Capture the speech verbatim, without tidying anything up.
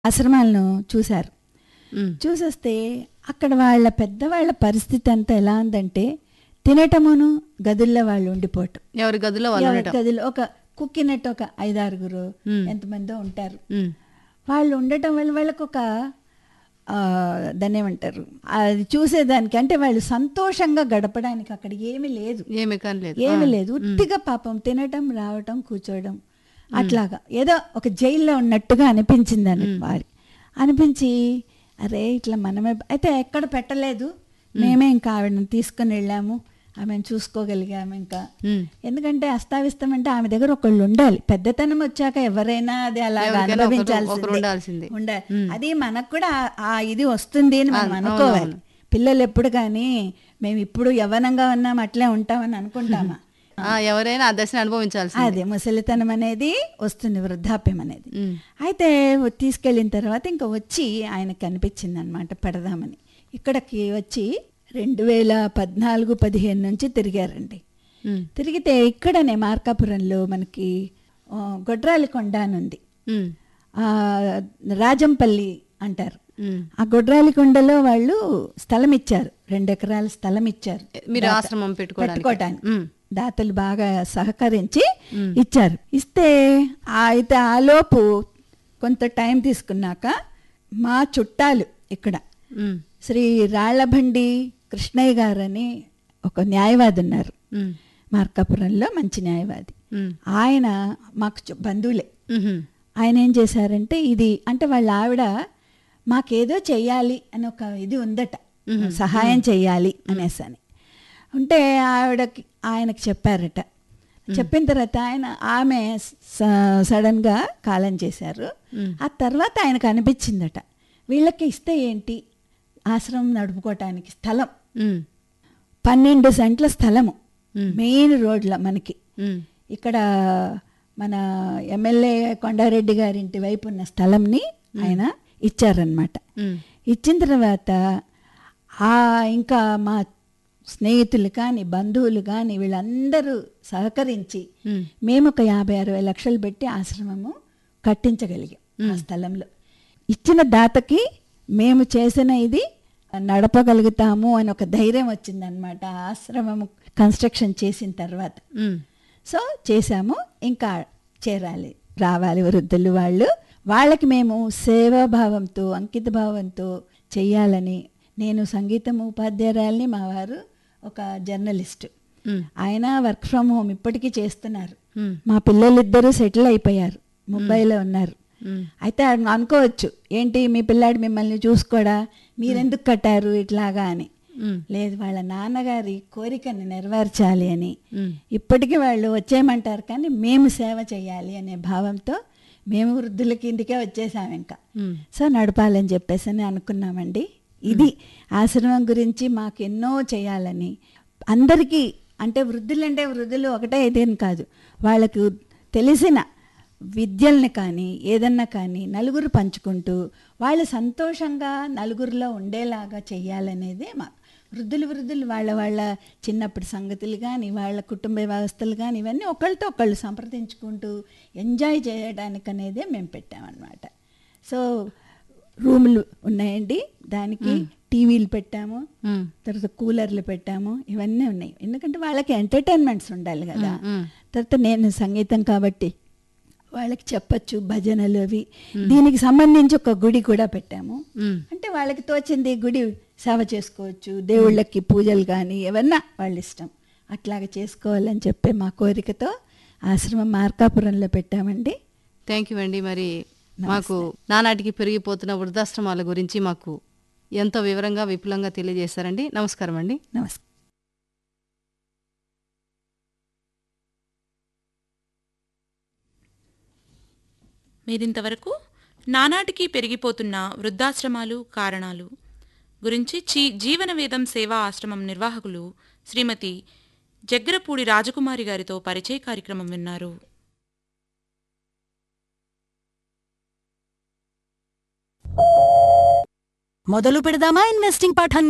ఆశ్రమాలను చూశారు. ఉమ్, చూసొస్తే అక్కడ వాళ్ళ పెద్దవాళ్ళ పరిస్థితి అంతా ఎలా ఉందంటే తినటమును గదుల్లో వాళ్ళు ఉండిపోవటం. ఎవరి గదిలో వాళ్ళు ఎవరి ఉండటం. గదిలో ఒక కుక్కినట్టు ఒక ఐదారుగురు ఉమ్, ఎంతమందో ఉంటారు. ఉమ్, వాళ్ళు ఉండటం వల్ల వాళ్ళకు ఒక ఆ, దాన్ని ఏమంటారు అది చూసేదానికి అంటే వాళ్ళు సంతోషంగా గడపడానికి అక్కడ ఏమీ లేదు, ఏమీ కానీ లేదు. ఏమీ ఆ, లేదు. ఉత్తిగా పాపం తినటం రావటం కూర్చోవడం అట్లాగా ఏదో ఒక జైల్లో ఉన్నట్టుగా అనిపించిందని వారి అనిపించి అరే ఇట్లా మనమే అయితే ఎక్కడ పెట్టలేదు, మేమే ఇంకా ఆవిడని తీసుకుని వెళ్ళాము, ఆమెను చూసుకోగలిగాము. ఇంకా ఉమ్, ఎందుకంటే అస్తావిస్తం అంటే ఆమె దగ్గర ఒకళ్ళు ఉండాలి. పెద్దతనం వచ్చాక ఎవరైనా అది అలాగా ఎవరికైనా ఒకరు- ఒకరు అనుభవించాల్సిందే ఉండాల్సిందే. ఉండాలి. అది మనకు కూడా ఆ- ఆ ఇది వస్తుంది అని మనం అవును, అనుకోవాలి. అవును. పిల్లలు ఎప్పుడు కానీ మేము ఇప్పుడు యవ్వనంగా ఉన్నాం అట్లే ఉంటామని అనుకుంటామా? ఆ, ఎవరైనా ఆ దశని అనుభవించాల్సింది. అదే ముసలితనం అనేది వస్తుంది, వృద్ధాప్యం అనేది. ఉమ్, అయితే తీసుకెళ్ళిన తర్వాత ఇంకా వచ్చి ఆయనకు కనిపించింది అనమాట పెడదామని. ఇక్కడికి వచ్చి రెండు వేల పద్నాలుగు పదిహేను నుంచి తిరిగారండి. ఉమ్, తిరిగితే ఇక్కడనే మార్కాపురంలో మనకి ఆ, గొడ్రాలికొండ అని ఉంది. ఉమ్, ఆ, రాజంపల్లి అంటారు. ఉమ్. ఆ గొడ్రాలికొండలో వాళ్ళు స్థలం ఇచ్చారు, రెండు ఎకరాల స్థలం ఇచ్చారు మీరు దాత- ఆశ్రమం పెట్టుకోవడానికి. పెట్టుకోవటానికి. ఉమ్, దాతలు బాగా సహకరించి ఇచ్చారు. ఇస్తే ఆ- అయితే ఆలోపు కొంత టైం తీసుకున్నాక మా చుట్టాలు ఇక్కడ ఉమ్, శ్రీ రాళ్లబండి కృష్ణయ్య గారని ఒక న్యాయవాది ఉన్నారు ఉమ్, మార్కాపురంలో, మంచి న్యాయవాది. ఉమ్, ఆయన మాకు చు- బంధువులే. ఉహుం, ఆయన ఏం చేశారంటే ఇది అంటే వాళ్ళ ఆవిడ మాకేదో చెయ్యాలి అని ఒక ఇది ఉందట, సహాయం చెయ్యాలి అనేసి అని ఉంటే ఆవిడకి ఆయనకి చెప్పారట. చెప్పిన తర్వాత ఆయన ఆమె స- సడన్గా కాలం చేశారు. ఆ తర్వాత ఆయనకు అనిపించిందట వీళ్ళకి ఇస్తే ఏంటి, ఆశ్రమం నడుపుకోవటానికి స్థలం ఉమ్, పన్నెండు సెంట్ల స్థలము ఉమ్, మెయిన్ రోడ్ల మనకి ఉమ్, ఇక్కడ మన ఎమ్మెల్యే కొండారెడ్డి గారింటి వైపు ఉన్న స్థలంని ఆయన ఇచ్చారనమాట. ఉమ్, ఇచ్చిన తర్వాత ఆ ఇంకా మా స్నేహితులు కానీ బంధువులు కానీ వీళ్ళందరూ సహకరించి ఉమ్, మేము ఒక యాభై అరవై లక్షలు పెట్టి ఆశ్రమము కట్టించగలిగాం ఆ స్థలంలో. ఇచ్చిన దాతకి మేము చేసిన ఇది నడపగలుగుతాము అని ఒక ధైర్యం వచ్చిందనమాట ఆశ్రమము కన్స్ట్రక్షన్ చేసిన తర్వాత. ఉమ్, సో చేశాము, ఇంకా చేరాలి రావాలి వృద్ధులు వాళ్ళు, వాళ్ళకి మేము సేవాభావంతో అంకిత భావంతో చెయ్యాలని. నేను సంగీతం ఉపాధ్యాయురాల్ని, మా వారు ఒక జర్నలిస్టు. ఉమ్, ఆయన వర్క్ ఫ్రమ్ హోమ్ ఇప్పటికీ చేస్తున్నారు. ఉమ్, మా పిల్లలిద్దరూ సెటిల్ అయిపోయారు, ముంబైలో ఉన్నారు. ఉమ్, అయితే ఆయన అనుకోవచ్చు ఏంటి మీ పిల్లాడు మిమ్మల్ని చూసుకోడా, మీరెందుకు కట్టారు ఇట్లాగా అని. ఉమ్, లేదు, వాళ్ళ నాన్నగారి కోరికని నెరవేర్చాలి అని ఉమ్, ఇప్పటికీ వాళ్ళు వచ్చేయమంటారు కానీ మేము సేవ చేయాలి అనే భావంతో మేము వృద్ధుల కిందికే వచ్చేసాము ఇంకా. ఉమ్, సో నడపాలని చెప్పేసి అని అనుకున్నామండి. ఇది ఆశ్రమం గురించి మాకు ఎన్నో చేయాలని అందరికీ, అంటే వృద్ధులంటే వృద్ధులు ఒకటే ఇదేం కాదు, వాళ్ళకు తెలిసిన విద్యల్ని కానీ ఏదన్నా కానీ నలుగురు పంచుకుంటూ వాళ్ళు సంతోషంగా నలుగురిలో ఉండేలాగా చెయ్యాలనేదే మా వృద్ధులు వృద్ధులు వాళ్ళ వాళ్ళ చిన్నప్పటి సంగతులు కానీ వాళ్ళ కుటుంబ వ్యవస్థలు కానీ ఇవన్నీ ఒకళ్ళతో ఒకళ్ళు సంప్రదించుకుంటూ ఎంజాయ్ చేయడానికి అనేదే మేము పెట్టామన్నమాట. సో రూములు ఉన్నాయండి, దానికి టీవీలు పెట్టాము, ఉమ్, తర్వాత కూలర్లు పెట్టాము, ఇవన్నీ ఉన్నాయి. ఎందుకంటే వాళ్ళకి ఎంటర్టైన్మెంట్స్ ఉండాలి కదా. ఉమ్, తర్వాత నేను సంగీతం కాబట్టి వాళ్ళకి చెప్పచ్చు భజనలు అవి. దీనికి సంబంధించి ఒక గుడి కూడా పెట్టాము. ఉమ్, అంటే వాళ్ళకి తోచింది గుడి సేవ చేసుకోవచ్చు, దేవుళ్ళకి పూజలు కానీ ఏమన్నా వాళ్ళ ఇష్టం అట్లాగా చేసుకోవాలని చెప్పి మా కోరికతో ఆశ్రమం మార్కాపురంలో పెట్టామండి. థ్యాంక్ యూ అండి. మరి మాకు నానాటికి పెరిగిపోతున్న వృద్ధాశ్రమాల గురించి మాకు ఎంతో వివరంగా విపులంగా తెలియజేశారండి. నమస్కారం అండి. నమస్కారం. మీరింతవరకు నానాటికి పెరిగిపోతున్న వృద్ధాశ్రమాలు కారణాలు గురించి చీ జీవనవేదం సేవా ఆశ్రమం నిర్వాహకులు శ్రీమతి జగ్గరపూడి రాజకుమారి గారితో పరిచయ కార్యక్రమం విన్నారు. మొదలు పెడదామా ఇన్వెస్టింగ్ పాఠాన్ని?